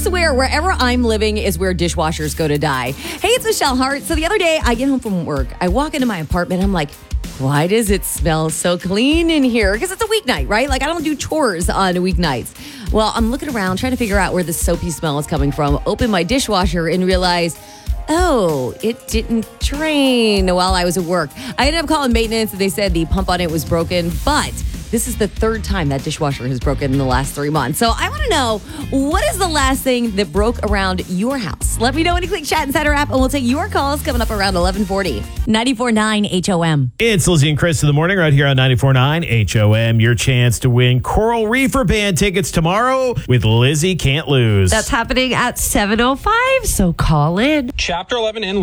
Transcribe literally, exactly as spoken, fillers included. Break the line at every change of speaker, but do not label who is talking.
swear, wherever I'm living is where dishwashers go to die. Hey, it's Michelle Hart. So the other day, I get home from work. I walk into my apartment. I'm like, why does it smell so clean in here? Because it's a weeknight, right? Like, I don't do chores on weeknights. Well, I'm looking around trying to figure out where the soapy smell is coming from. Open my dishwasher and realize, oh, it didn't drain while I was at work. I ended up calling maintenance and they said the pump on it was broken, but this is the third time that dishwasher has broken in the last three months. So I want to know, what is the last thing that broke around your house? Let me know when you click Chat Insider app, and we'll take your calls coming up around eleven forty. ninety-four point nine H O M.
It's Lizzie and Chris in the morning right here on ninety-four point nine H O M. Your chance to win Coral Reefer Band tickets tomorrow with Lizzie Can't Lose.
That's happening at seven oh five, so call in.
Chapter eleven in